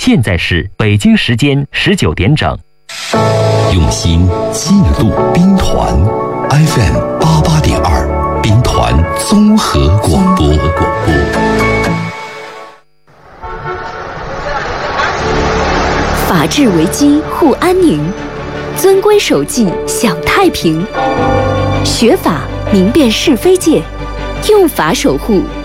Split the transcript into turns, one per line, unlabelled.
现在是北京时间19点整。
用心记录兵团 FM 88.2，兵团综合广播。
法治为基护安宁，遵规守纪享太平。学法明辨是非界，用法守护